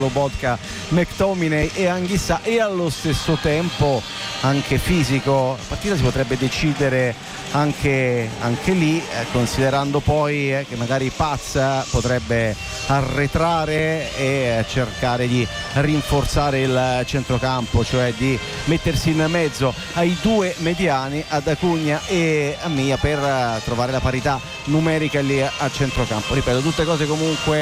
Lobotka, McTominay e Anghissà, e allo stesso tempo anche fisico. La partita si potrebbe decidere anche lì, considerando poi che magari Paz potrebbe arretrare e cercare di rinforzare il centrocampo, cioè di mettersi in mezzo ai due mediani, ad Acugna e a Mia, per trovare la parità numerica lì a centrocampo. Ripeto, tutte cose comunque